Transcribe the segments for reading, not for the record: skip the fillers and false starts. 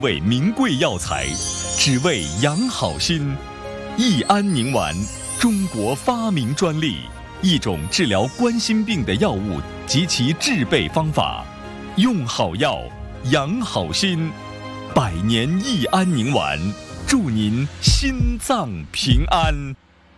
为名贵药材，只为养好心。益安宁丸，中国发明专利，一种治疗冠心病的药物及其制备方法。用好药，养好心。100年益安宁丸，祝您心脏平安。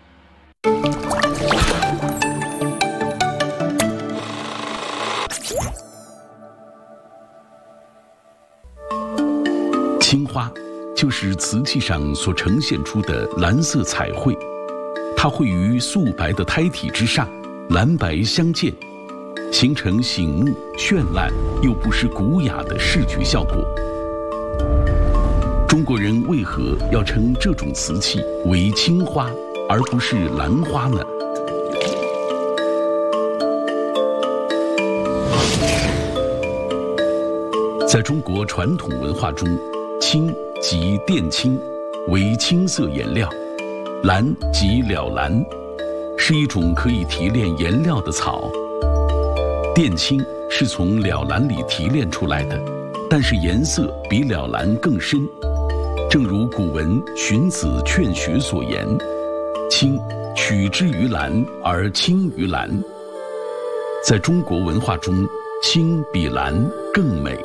青花就是瓷器上所呈现出的蓝色彩绘，它绘于素白的胎体之上，蓝白相间，形成醒目、绚烂又不失古雅的视觉效果。中国人为何要称这种瓷器为青花而不是兰花呢？在中国传统文化中，青即靛青，为青色颜料；蓝即了蓝，是一种可以提炼颜料的草。靛青是从了蓝里提炼出来的，但是颜色比了蓝更深。正如古文《荀子·劝学》所言：“青，取之于蓝而青于蓝。”在中国文化中，青比蓝更美。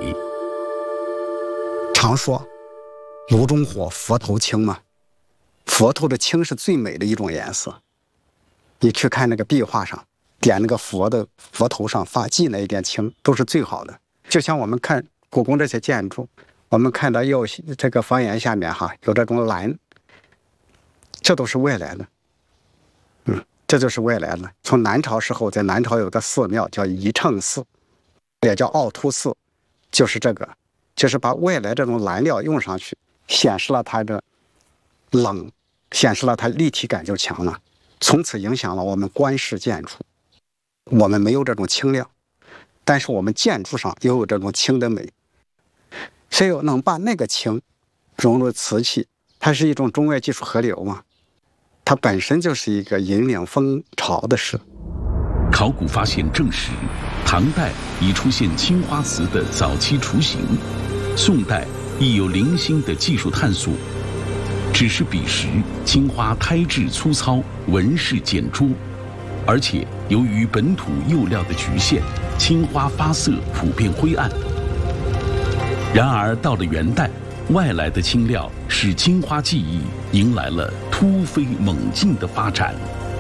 常说炉中火，佛头青嘛，佛头的青是最美的一种颜色。你去看那个壁画上，点那个佛头上发髻那一点青，都是最好的。就像我们看故宫这些建筑，我们看到有这个房檐下面有这种蓝，这都是外来的。这就是外来的。从南朝时候，在南朝有个寺庙叫宜乘寺，也叫奥突寺，就是这个。就是把外来这种蓝料用上去，显示了它的冷，显示了它立体感就强了，从此影响了我们官式建筑。我们没有这种清亮，但是我们建筑上又有这种清的美，所以能把那个清融入瓷器，它是一种中外技术合流嘛，它本身就是一个引领风潮的事。 考古发现证实，唐代已出现青花瓷的早期雏形，宋代亦有零星的技术探索。只是彼时青花胎质粗糙，纹饰简拙，而且由于本土釉料的局限，青花发色普遍灰暗。然而到了元代，外来的青料使青花技艺迎来了突飞猛进的发展。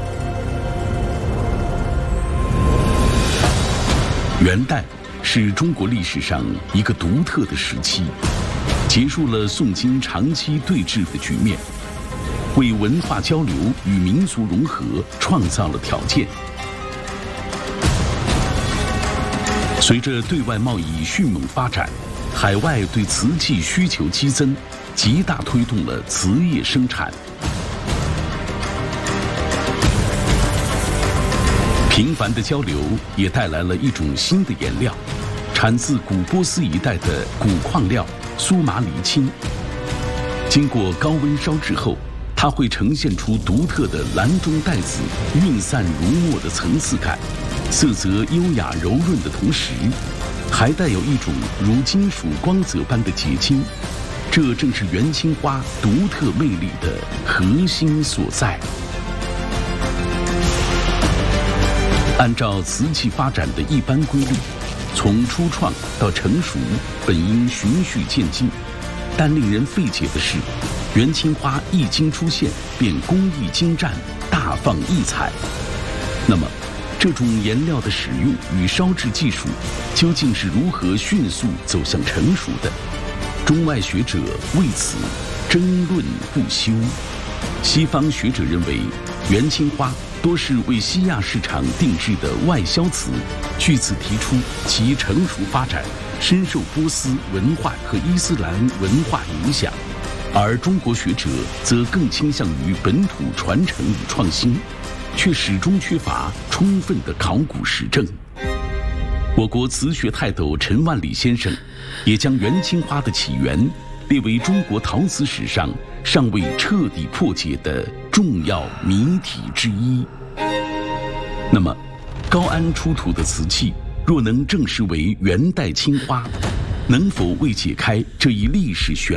元代是中国历史上一个独特的时期，结束了宋金长期对峙的局面，为文化交流与民族融合创造了条件。随着对外贸易迅猛发展，海外对瓷器需求激增，极大推动了瓷业生产。频繁的交流也带来了一种新的颜料，产自古波斯一带的古矿料苏麻离青。经过高温烧制后，它会呈现出独特的蓝中带紫、晕散如墨的层次感，色泽优雅柔润的同时，还带有一种如金属光泽般的结晶，这正是元青花独特魅力的核心所在。按照瓷器发展的一般规律，从初创到成熟本应循序渐进，但令人费解的是，元青花一经出现便工艺精湛，大放异彩。那么这种颜料的使用与烧制技术究竟是如何迅速走向成熟的？中外学者为此争论不休。西方学者认为，元青花多是为西亚市场定制的外销瓷，据此提出其成熟发展深受波斯文化和伊斯兰文化影响，而中国学者则更倾向于本土传承与创新，却始终缺乏充分的考古实证。我国瓷学泰斗陈万里先生也将元青花的起源列为中国陶瓷史上尚未彻底破解的重要谜题之一。那么，高安出土的瓷器若能证实为元代青花， 能否为解开这一历史悬